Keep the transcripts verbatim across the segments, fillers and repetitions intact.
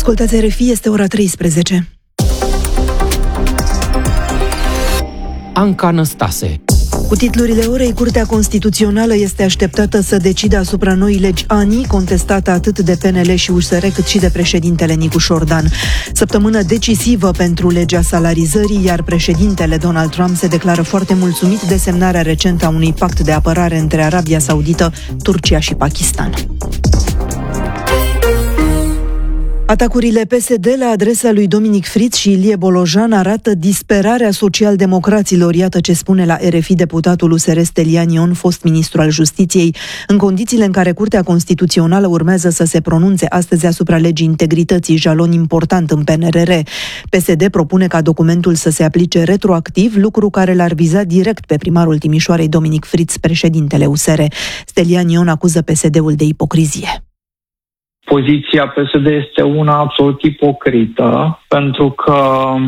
Ascultați R F I, este ora treisprezece. Anca Năstase. Cu titlurile orei, Curtea Constituțională este așteptată să decidă asupra noii legi A N I, contestată atât de P N L și U S R, cât și de președintele Nicu Șordan. Săptămână decisivă pentru legea salarizării, iar președintele Donald Trump se declară foarte mulțumit de semnarea recentă a unui pact de apărare între Arabia Saudită, Turcia și Pakistan. Atacurile P S D la adresa lui Dominic Fritz și Ilie Bolojan arată disperarea social-democraților. Iată ce spune la R F I deputatul U S R Stelian Ion, fost ministru al Justiției, în condițiile în care Curtea Constituțională urmează să se pronunțe astăzi asupra legii integrității, jalon important în P N R R. P S D propune ca documentul să se aplice retroactiv, lucru care l-ar viza direct pe primarul Timișoarei Dominic Fritz, președintele U S R. Stelian Ion acuză P S D-ul de ipocrizie. Poziția P S D este una absolut ipocrită, pentru că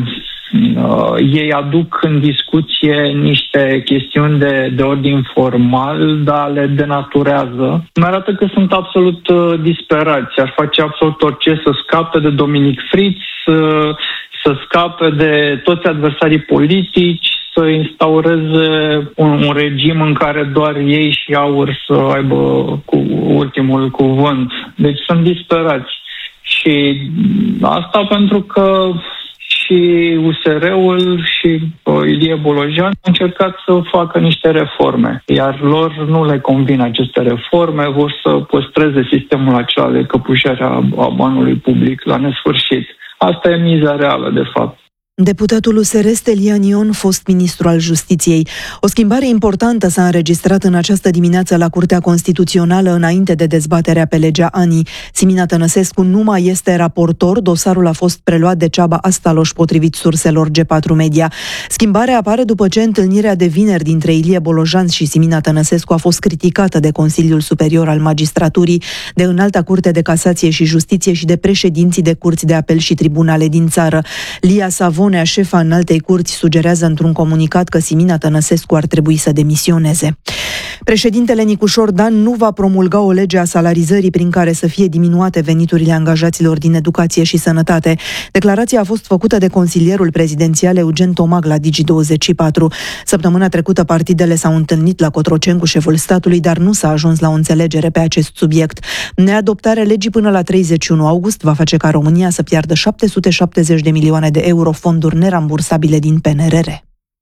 uh, ei aduc în discuție niște chestiuni de, de ordin formal, dar le denaturează. Mi arată că sunt absolut uh, disperați, ar face absolut orice să scape de Dominic Fritz, uh, să scape de toți adversarii politici, să instaureze un, un regim în care doar ei și AUR să aibă cu ultimul cuvânt. Deci sunt disperați. Și asta pentru că și U S R-ul și uh, Ilie Bolojan au încercat să facă niște reforme, iar lor nu le convin aceste reforme, vor să păstreze sistemul acela de căpușare a banului public la nesfârșit. Asta e miza reală, de fapt. Deputatul U S R Stelian Ion, fost ministru al Justiției. O schimbare importantă s-a înregistrat în această dimineață la Curtea Constituțională înainte de dezbaterea pe legea A N I. Simina Tănăsescu nu mai este raportor, dosarul a fost preluat de Ceaba Astaloș, potrivit surselor G patru Media. Schimbarea apare după ce întâlnirea de vineri dintre Ilie Bolojan și Simina Tănăsescu a fost criticată de Consiliul Superior al Magistraturii, de Înalta Curte de Casație și Justiție și de președinții de curți de apel și tribunale din țară. Lia Savon, șefa Înaltei Curți, sugerează într-un comunicat că Simina Tănăsescu ar trebui să demisioneze. Președintele Nicu Șordan nu va promulga o lege a salarizării prin care să fie diminuate veniturile angajaților din educație și sănătate. Declarația a fost făcută de consilierul prezidențial Eugen Tomag la Digi douăzeci și patru. Săptămâna trecută partidele s-au întâlnit la Cotroceni cu șeful statului, dar nu s-a ajuns la o înțelegere pe acest subiect. Neadoptarea legii până la treizeci și unu august va face ca România să piardă șapte sute șaptezeci de milioane de euro fonduri nerambursabile din P N R R.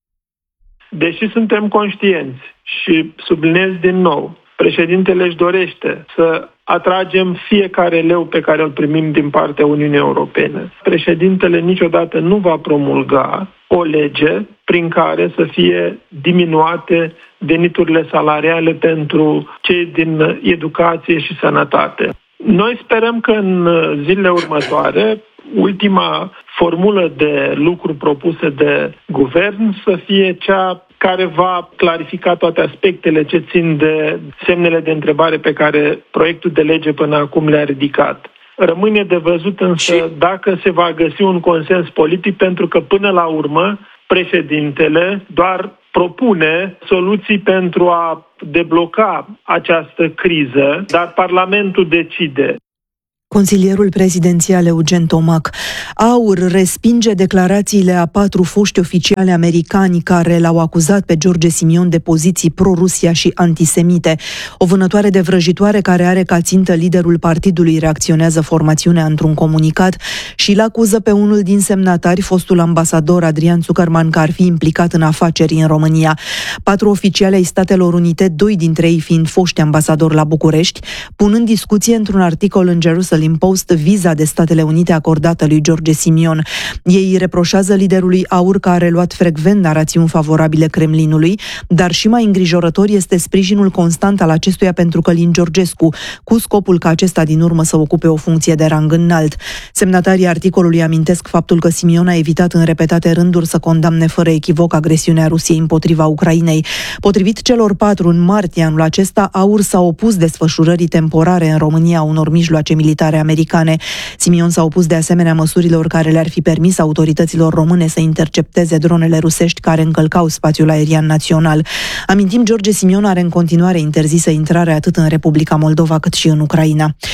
Deși suntem conștienți și subliniez din nou, președintele își dorește să atragem fiecare leu pe care îl primim din partea Uniunii Europene. Președintele niciodată nu va promulga o lege prin care să fie diminuate veniturile salariale pentru cei din educație și sănătate. Noi sperăm că în zilele următoare ultima formulă de lucru propusă de guvern să fie cea care va clarifica toate aspectele ce țin de semnele de întrebare pe care proiectul de lege până acum le-a ridicat. Rămâne de văzut însă și dacă se va găsi un consens politic, pentru că până la urmă președintele doar propune soluții pentru a debloca această criză, dar Parlamentul decide. Consilierul prezidențial Eugen Tomag. AUR respinge declarațiile a patru foști oficiali americani care l-au acuzat pe George Simion de poziții pro-Rusia și antisemite. O vânătoare de vrăjitoare care are ca țintă liderul partidului, reacționează formațiunea într-un comunicat și îl acuză pe unul din semnatari, fostul ambasador Adrian Zuckerman, că ar fi implicat în afaceri în România. Patru oficiali ai Statelor Unite, doi dintre ei fiind foști ambasadori la București, pun în discuție într-un articol în Jerusalem Post viza de Statele Unite acordată lui George Simion. Ei reproșează liderului AUR că a reluat frecvent narațiuni favorabile Kremlinului, dar și mai îngrijorător este sprijinul constant al acestuia pentru Călin Georgescu, cu scopul ca acesta din urmă să ocupe o funcție de rang înalt. Semnatarii articolului amintesc faptul că Simion a evitat în repetate rânduri să condamne fără echivoc agresiunea Rusiei împotriva Ucrainei. Potrivit celor patru, în martie anul acesta, AUR s-a opus desfășurării temporare în România a unor mijloace militare americane. Simion s-a opus de asemenea măsurilor care le-ar fi permis autorităților române să intercepteze dronele rusești care încălcau spațiul aerian național. Amintim, George Simion are în continuare interzisă intrarea atât în Republica Moldova cât și în Ucraina.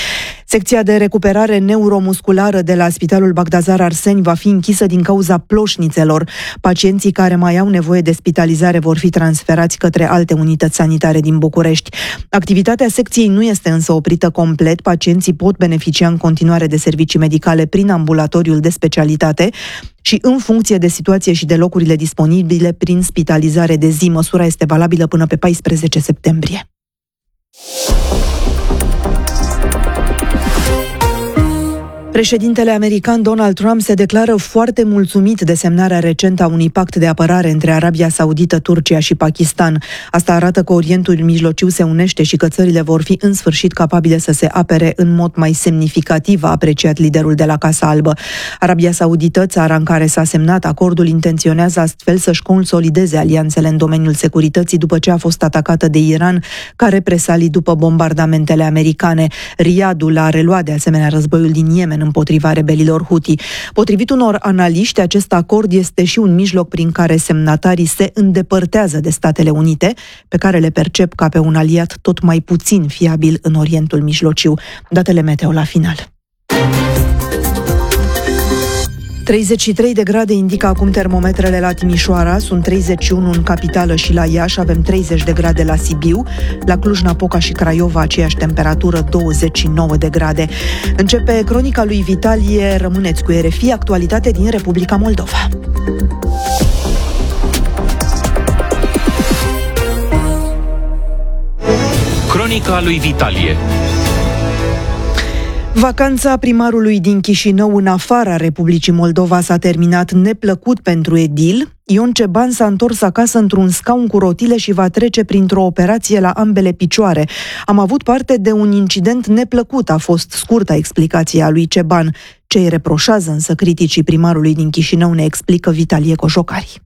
Secția de recuperare neuromusculară de la Spitalul Bagdazar Arseni va fi închisă din cauza ploșnițelor. Pacienții care mai au nevoie de spitalizare vor fi transferați către alte unități sanitare din București. Activitatea secției nu este însă oprită complet. Pacienții pot beneficia în continuare de servicii medicale prin ambulatoriul de specialitate și în funcție de situație și de locurile disponibile prin spitalizare de zi. Măsura este valabilă până pe paisprezece septembrie. Președintele american Donald Trump se declară foarte mulțumit de semnarea recentă a unui pact de apărare între Arabia Saudită, Turcia și Pakistan. Asta arată că Orientul Mijlociu se unește și că țările vor fi în sfârșit capabile să se apere în mod mai semnificativ, a apreciat liderul de la Casa Albă. Arabia Saudită, țara în care s-a semnat acordul, intenționează astfel să-și consolideze alianțele în domeniul securității după ce a fost atacată de Iran, ca represalii după bombardamentele americane. Riyadul a reluat de asemenea războiul din Yemen împotriva rebelilor Houthi. Potrivit unor analiști, acest acord este și un mijloc prin care semnatarii se îndepărtează de Statele Unite, pe care le percep ca pe un aliat tot mai puțin fiabil în Orientul Mijlociu. Datele meteo la final. treizeci și trei de grade indică acum termometrele la Timișoara, sunt treizeci și unu în capitală și la Iași, avem treizeci de grade la Sibiu, la Cluj-Napoca și Craiova aceeași temperatură, douăzeci și nouă de grade. Începe cronica lui Vitalie, rămâneți cu R F I, actualitate din Republica Moldova. Cronica lui Vitalie. Vacanța primarului din Chișinău în afara Republicii Moldova s-a terminat neplăcut pentru edil. Ion Ceban s-a întors acasă într-un scaun cu rotile și va trece printr-o operație la ambele picioare. Am avut parte de un incident neplăcut, a fost scurta explicație a lui Ceban. Ce îi reproșează însă criticii primarului din Chișinău ne explică Vitalie Coșocari.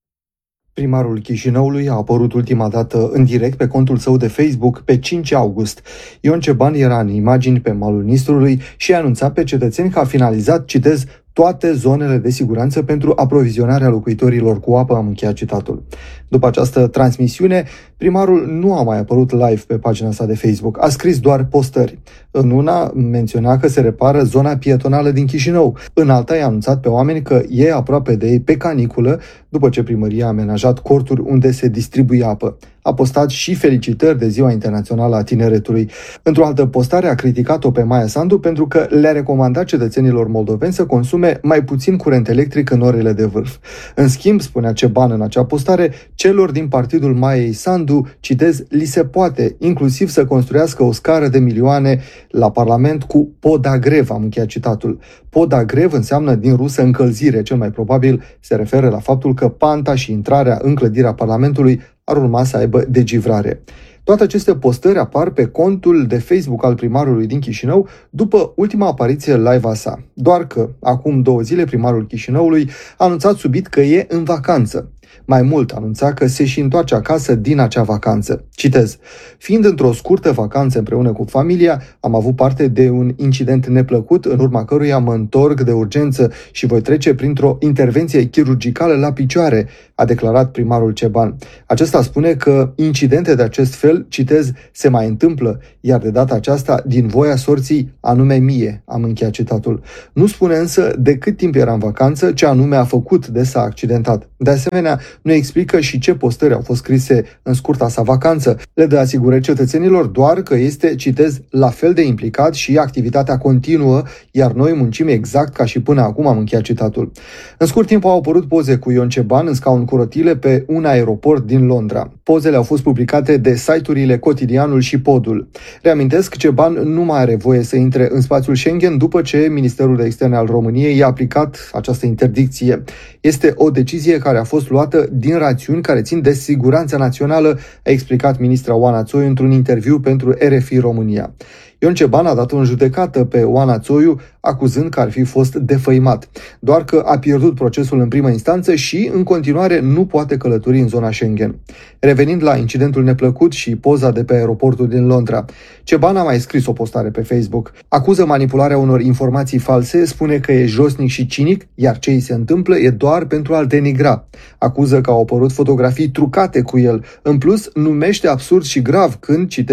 Primarul Chișinăului a apărut ultima dată în direct pe contul său de Facebook pe cinci august. Ion Ceban era în imagini pe malul Nistrului și a anunțat pe cetățeni că a finalizat, citez, toate zonele de siguranță pentru aprovizionarea locuitorilor cu apă, am încheiat citatul. După această transmisiune, primarul nu a mai apărut live pe pagina sa de Facebook, a scris doar postări. În una menționa că se repară zona pietonală din Chișinău, în alta i-a anunțat pe oameni că e aproape de ei pe caniculă, după ce primăria a amenajat corturi unde se distribuie apă. A postat și felicitări de Ziua Internațională a Tineretului. Într-o altă postare a criticat-o pe Maia Sandu pentru că le-a recomandat cetățenilor moldoveni să consume mai puțin curent electric în orele de vârf. În schimb, spunea Ceban în acea postare, celor din partidul Maiei Sandu, citez, li se poate inclusiv să construiască o scară de milioane la Parlament cu podagrev, am încheiat citatul. Podagrev înseamnă din rusă încălzire, cel mai probabil se referă la faptul că panta și intrarea în clădirea Parlamentului ar urma să aibă degivrare. Toate aceste postări apar pe contul de Facebook al primarului din Chișinău după ultima apariție live a sa. Doar că, acum două zile, primarul Chișinăului a anunțat subit că e în vacanță. Mai mult, anunța că se și întoarce acasă din acea vacanță. Citez, fiind într-o scurtă vacanță împreună cu familia, am avut parte de un incident neplăcut, în urma căruia mă întorc de urgență și voi trece printr-o intervenție chirurgicală la picioare, a declarat primarul Ceban. Acesta spune că incidente de acest fel, citez, se mai întâmplă, iar de data aceasta din voia sorții, anume mie, am încheiat citatul. Nu spune însă de cât timp era în vacanță, ce anume a făcut de s-a accidentat. De asemenea, nu explică și ce postări au fost scrise în scurta sa vacanță. Le dă asigurări cetățenilor doar că este, citez, la fel de implicat și activitatea continuă, iar noi muncim exact ca și până acum, am încheiat citatul. În scurt timp au apărut poze cu Ion Ceban în scaun cu rotile pe un aeroport din Londra. Pozele au fost publicate de site-urile Cotidianul și Podul. Reamintesc, Ceban nu mai are voie să intre în spațiul Schengen după ce Ministerul de Externe al României i-a aplicat această interdicție. Este o decizie care a fost luată din rațiuni care țin de siguranța națională, a explicat ministra Oana Țoiu într-un interviu pentru R F I România. Ion Ceban a dat în judecată pe Oana Țoiu, acuzând că ar fi fost defăimat, doar că a pierdut procesul în primă instanță și, în continuare, nu poate călători în zona Schengen. Revenind la incidentul neplăcut și poza de pe aeroportul din Londra, Ceban a mai scris o postare pe Facebook. Acuză manipularea unor informații false, spune că e josnic și cinic, iar ce îi se întâmplă e doar pentru a-l denigra. Acuză că au apărut fotografii trucate cu el. În plus, numește absurd și grav când, citez,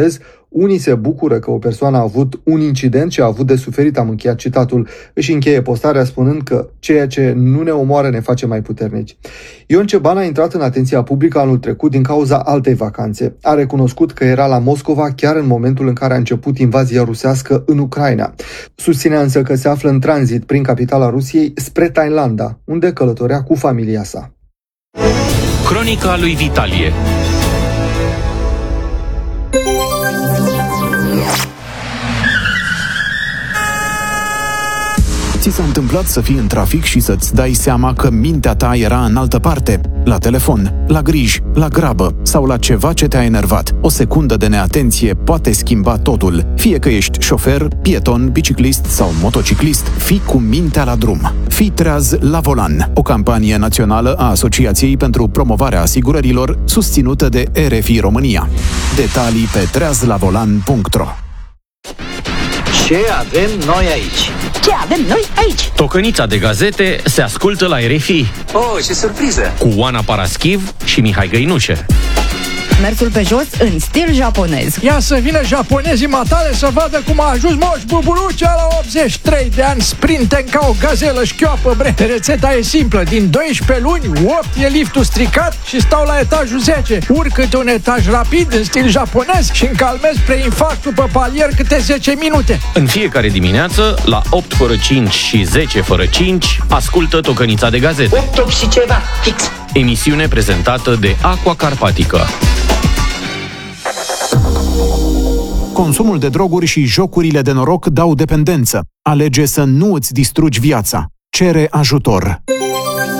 Unii se bucură că o persoană a avut un incident și a avut de suferit, am încheiat citatul. Își încheie postarea spunând că ceea ce nu ne omoară ne face mai puternici. Ion Ceban a intrat în atenția publică anul trecut din cauza altei vacanțe. A recunoscut că era la Moscova chiar în momentul în care a început invazia rusească în Ucraina. Susținea însă că se află în tranzit prin capitala Rusiei spre Thailanda, unde călătorea cu familia sa. Cronica lui Vitalie. Ți s-a întâmplat să fii în trafic și să-ți dai seama că mintea ta era în altă parte? La telefon, la griji, la grabă sau la ceva ce te-a enervat. O secundă de neatenție poate schimba totul. Fie că ești șofer, pieton, biciclist sau motociclist, fii cu mintea la drum. Fii treaz la volan, o campanie națională a Asociației pentru Promovarea Asigurărilor, susținută de R F I România. Detalii pe treaz la volan punct ro. Ce avem noi aici? Ce avem noi aici? Tocănița de gazete se ascultă la R F I. Oh, ce surpriză! Cu Oana Paraschiv și Mihai Găinușe. Mersul pe jos în stil japonez. Ia să vină japonezii matale să vadă cum a ajuns Moș Buburucea la optzeci și trei de ani, sprinten ca o gazelă șchioapă, bre. Rețeta e simplă, din doisprezece luni, opt e liftul stricat și stau la etajul zece. Urc câte un etaj rapid în stil japonez și încalmez preinfarctul pe palier câte zece minute. În fiecare dimineață, la opt fără cinci și zece fără cinci, ascultă Tocănița de gazete. opt, opt și ceva, fix. Emisiune prezentată de Aqua Carpatică. Consumul de droguri și jocurile de noroc dau dependență. Alege să nu îți distrugi viața. Cere ajutor.